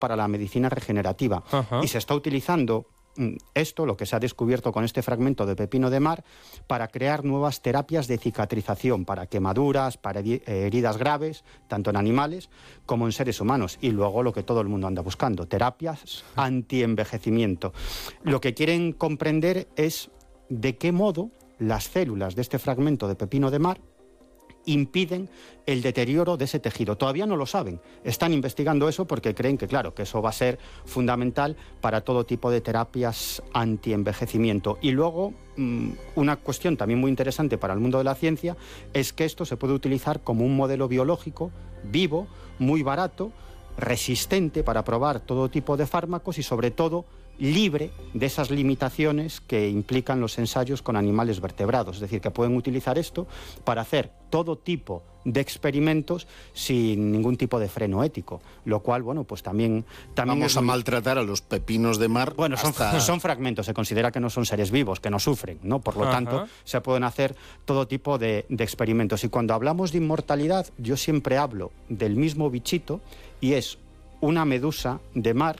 para la medicina regenerativa. Y se está utilizando esto, lo que se ha descubierto con este fragmento de pepino de mar, para crear nuevas terapias de cicatrización para quemaduras, para heridas graves, tanto en animales como en seres humanos. Y luego lo que todo el mundo anda buscando, terapias anti-envejecimiento. Lo que quieren comprender es de qué modo las células de este fragmento de pepino de mar impiden el deterioro de ese tejido. Todavía no lo saben. Están investigando eso porque creen que, claro, que eso va a ser fundamental para todo tipo de terapias anti-envejecimiento. Y luego, una cuestión también muy interesante para el mundo de la ciencia es que esto se puede utilizar como un modelo biológico vivo, muy barato, resistente para probar todo tipo de fármacos y, sobre todo, libre de esas limitaciones que implican los ensayos con animales vertebrados. Es decir, que pueden utilizar esto para hacer todo tipo de experimentos sin ningún tipo de freno ético, lo cual, bueno, pues también vamos a maltratar a los pepinos de mar. Bueno, son fragmentos, se considera que no son seres vivos, que no sufren, ¿no? Por lo tanto, se pueden hacer todo tipo de experimentos. Y cuando hablamos de inmortalidad, yo siempre hablo del mismo bichito, y es una medusa de mar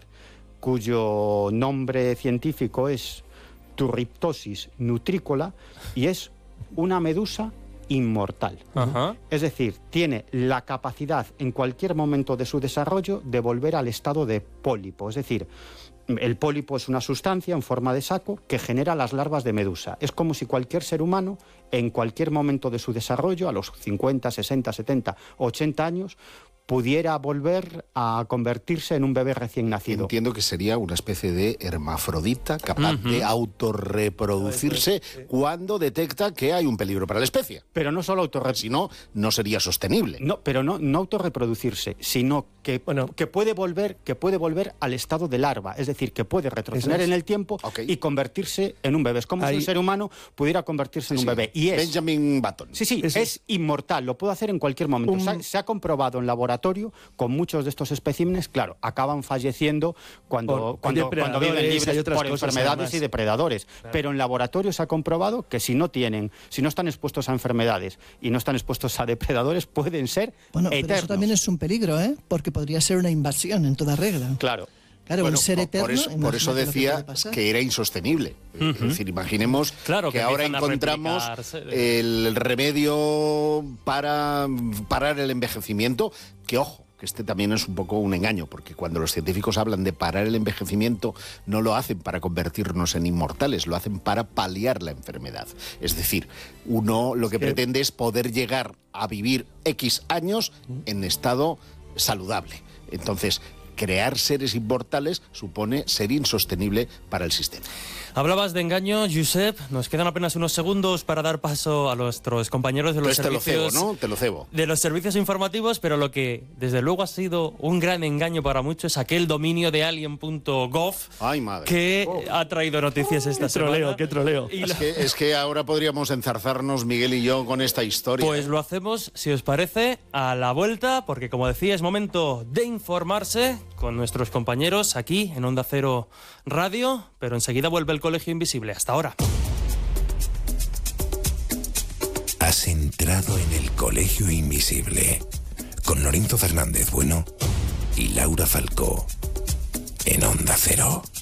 cuyo nombre científico es Turritopsis nutricola, y es una medusa inmortal. Es decir, tiene la capacidad en cualquier momento de su desarrollo de volver al estado de pólipo. Es decir, el pólipo es una sustancia en forma de saco que genera las larvas de medusa. Es como si cualquier ser humano, en cualquier momento de su desarrollo, a los 50, 60, 70, 80 años, pudiera volver a convertirse en un bebé recién nacido. Entiendo que sería una especie de hermafrodita capaz de autorreproducirse cuando detecta que hay un peligro para la especie. Pero no solo Si no, no sería sostenible. No, pero no autorreproducirse, sino que puede volver al estado de larva. Es decir, que puede retroceder en el tiempo y convertirse en un bebé. Es como si un ser humano pudiera convertirse en un bebé. Y es Benjamin Button. Es inmortal, lo puede hacer en cualquier momento. Se ha comprobado en laboratorio con muchos de estos especímenes, claro, acaban falleciendo cuando viven libres por enfermedades y depredadores. Claro. Pero en laboratorio se ha comprobado que si no están expuestos a enfermedades y no están expuestos a depredadores, pueden ser eternos. Pero eso también es un peligro, porque podría ser una invasión en toda regla. Claro. Claro, un ser eterno. Por eso decía que era insostenible. Es decir, imaginemos que ahora encontramos el remedio para parar el envejecimiento, que ojo, que este también es un poco un engaño, porque cuando los científicos hablan de parar el envejecimiento, no lo hacen para convertirnos en inmortales, lo hacen para paliar la enfermedad. Es decir, uno lo que pretende es poder llegar a vivir X años en estado saludable. Entonces, crear seres inmortales supone ser insostenible para el sistema. Hablabas de engaño, Josep. Nos quedan apenas unos segundos para dar paso a nuestros compañeros de los servicios. Te lo cebo. De los servicios informativos, pero lo que desde luego ha sido un gran engaño para muchos es aquel dominio de alien.gov que ha traído noticias esta semana. ¡Qué troleo! Es que ahora podríamos enzarzarnos, Miguel y yo, con esta historia. Pues lo hacemos, si os parece, a la vuelta, porque como decía, es momento de informarse con nuestros compañeros aquí en Onda Cero Radio, pero enseguida vuelve el Colegio Invisible. Hasta ahora. Has entrado en el Colegio Invisible con Lorenzo Fernández Bueno y Laura Falcó en Onda Cero.